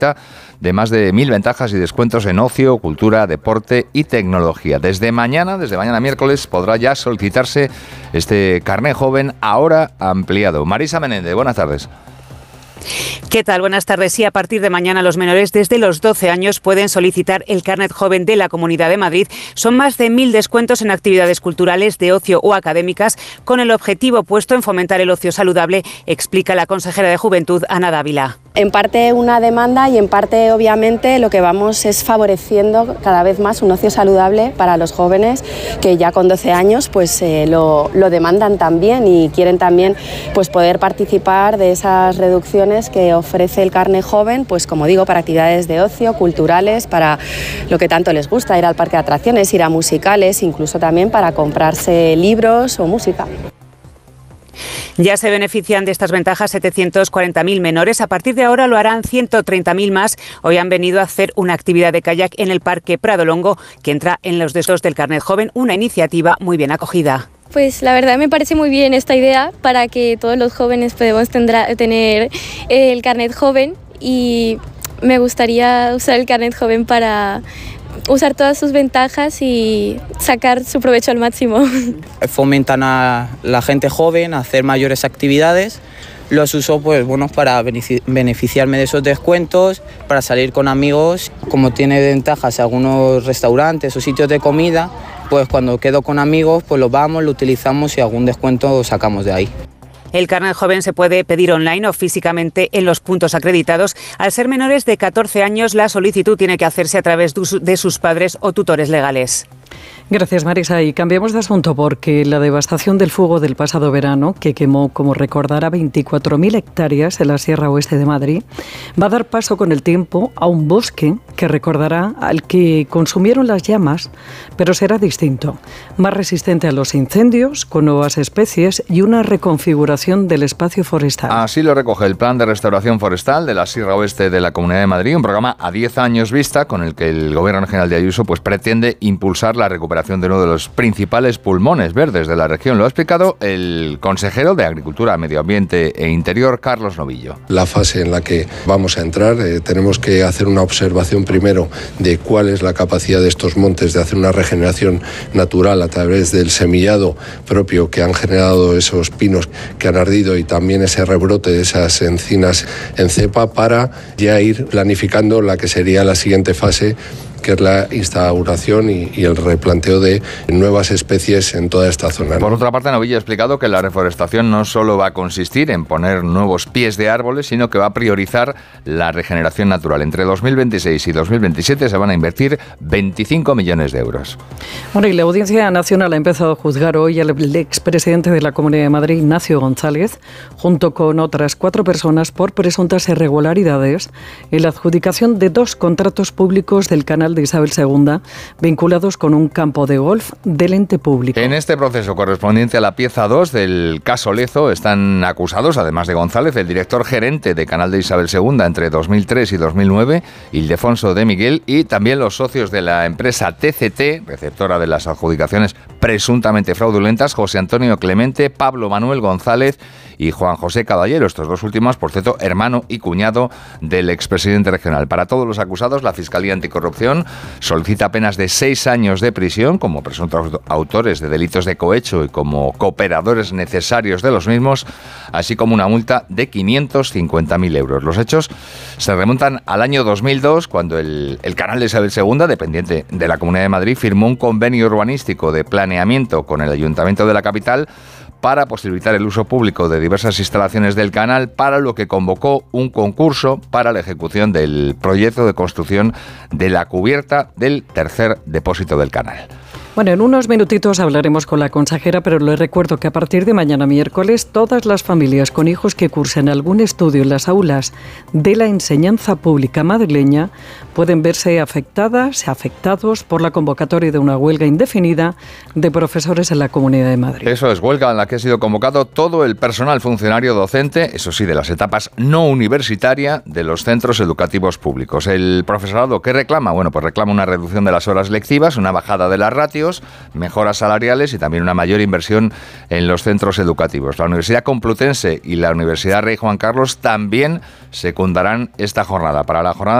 de más de 1.000 ventajas y descuentos en ocio, cultura, deporte y tecnología. Desde mañana miércoles, podrá ya solicitarse este carné joven ahora ampliado. Marisa Menéndez, buenas tardes. ¿Qué tal? Buenas tardes. Sí, a partir de mañana los menores desde los 12 años pueden solicitar el carnet joven de la Comunidad de Madrid. Son más de 1.000 descuentos en actividades culturales, de ocio o académicas, con el objetivo puesto en fomentar el ocio saludable, explica la consejera de Juventud, Ana Dávila. En parte una demanda y en parte obviamente lo que vamos es favoreciendo cada vez más un ocio saludable para los jóvenes que ya con 12 años pues lo demandan también y quieren también pues poder participar de esas reducciones que ofrece el carné joven, pues como digo, para actividades de ocio, culturales, para lo que tanto les gusta, ir al parque de atracciones, ir a musicales, incluso también para comprarse libros o música. Ya se benefician de estas ventajas 740.000 menores. A partir de ahora lo harán 130.000 más. Hoy han venido a hacer una actividad de kayak en el Parque Prado Longo, que entra en los descuentos del carnet joven, una iniciativa muy bien acogida. Pues la verdad me parece muy bien esta idea para que todos los jóvenes podamos tener el carnet joven, y me gustaría usar el carnet joven para usar todas sus ventajas y sacar su provecho al máximo. Fomentan a la gente joven a hacer mayores actividades. Los uso pues bueno para beneficiarme de esos descuentos, para salir con amigos. Como tiene ventajas algunos restaurantes o sitios de comida, pues cuando quedo con amigos pues lo vamos, lo utilizamos y algún descuento sacamos de ahí. El carnet joven se puede pedir online o físicamente en los puntos acreditados. Al ser menores de 14 años, la solicitud tiene que hacerse a través de sus padres o tutores legales. Gracias, Marisa. Y cambiamos de asunto porque la devastación del fuego del pasado verano, que quemó, como recordará, 24.000 hectáreas en la Sierra Oeste de Madrid, va a dar paso con el tiempo a un bosque que recordará al que consumieron las llamas, pero será distinto, más resistente a los incendios, con nuevas especies y una reconfiguración del espacio forestal. Así lo recoge el Plan de Restauración Forestal de la Sierra Oeste de la Comunidad de Madrid, un programa a 10 años vista con el que el Gobierno Regional de Ayuso pues pretende impulsar la recuperación de uno de los principales pulmones verdes de la región. Lo ha explicado el consejero de Agricultura, Medio Ambiente e Interior, Carlos Novillo. La fase en la que vamos a entrar, tenemos que hacer una observación primero de cuál es la capacidad de estos montes de hacer una regeneración natural a través del semillado propio que han generado esos pinos que han ardido y también ese rebrote de esas encinas en cepa, para ya ir planificando la que sería la siguiente fase, que es la instauración y el replanteo de nuevas especies en toda esta zona. Por otra parte, Novillo ha explicado que la reforestación no solo va a consistir en poner nuevos pies de árboles, sino que va a priorizar la regeneración natural. Entre 2026 y 2027 se van a invertir 25 millones de euros. Bueno, y la Audiencia Nacional ha empezado a juzgar hoy al expresidente de la Comunidad de Madrid, Ignacio González, junto con otras 4 personas por presuntas irregularidades en la adjudicación de 2 contratos públicos del canal de Isabel II, vinculados con un campo de golf del ente público. En este proceso correspondiente a la pieza 2 del caso Lezo están acusados, además de González, el director gerente de Canal de Isabel II entre 2003 y 2009, Ildefonso de Miguel, y también los socios de la empresa TCT, receptora de las adjudicaciones presuntamente fraudulentas, José Antonio Clemente, Pablo Manuel González y Juan José Caballero, estos 2 últimos, por cierto, hermano y cuñado del expresidente regional. Para todos los acusados, la Fiscalía Anticorrupción solicita penas de 6 años de prisión como presuntos autores de delitos de cohecho y como cooperadores necesarios de los mismos, así como una multa de 550.000 euros. Los hechos se remontan al año 2002, cuando el canal de Isabel II, dependiente de la Comunidad de Madrid, firmó un convenio urbanístico de planeamiento con el Ayuntamiento de la capital para posibilitar el uso público de diversas instalaciones del canal, para lo que convocó un concurso para la ejecución del proyecto de construcción de la cubierta del tercer depósito del canal. Bueno, en unos minutitos hablaremos con la consejera, pero les recuerdo que a partir de mañana miércoles todas las familias con hijos que cursen algún estudio en las aulas de la enseñanza pública madrileña pueden verse afectados por la convocatoria de una huelga indefinida de profesores en la Comunidad de Madrid. Eso es, huelga en la que ha sido convocado todo el personal funcionario docente, eso sí, de las etapas no universitarias de los centros educativos públicos. ¿El profesorado qué reclama? Bueno, pues reclama una reducción de las horas lectivas, una bajada de las ratios, mejoras salariales y también una mayor inversión en los centros educativos. La Universidad Complutense y la Universidad Rey Juan Carlos también secundarán esta jornada. Para la jornada